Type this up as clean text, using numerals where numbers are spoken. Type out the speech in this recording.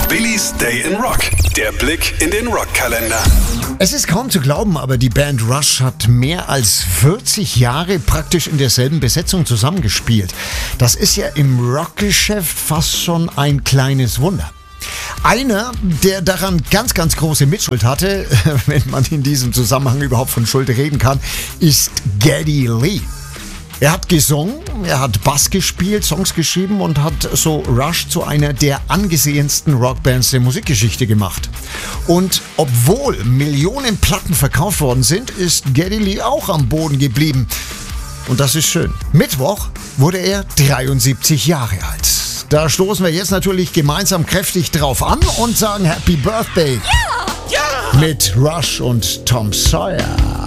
Billys Day in Rock. Der Blick in den Rockkalender. Es ist kaum zu glauben, aber die Band Rush hat mehr als 40 Jahre praktisch in derselben Besetzung zusammengespielt. Das ist ja im Rockgeschäft fast schon ein kleines Wunder. Einer, der daran ganz große Mitschuld hatte, wenn man in diesem Zusammenhang überhaupt von Schuld reden kann, ist Geddy Lee. Er hat gesungen, er hat Bass gespielt, Songs geschrieben und hat so Rush zu einer der angesehensten Rockbands der Musikgeschichte gemacht. Und obwohl Millionen Platten verkauft worden sind, ist Geddy Lee auch am Boden geblieben. Und das ist schön. Mittwoch wurde er 73 Jahre alt. Da stoßen wir jetzt natürlich gemeinsam kräftig drauf an und sagen Happy Birthday. Ja! Mit Rush und Tom Sawyer.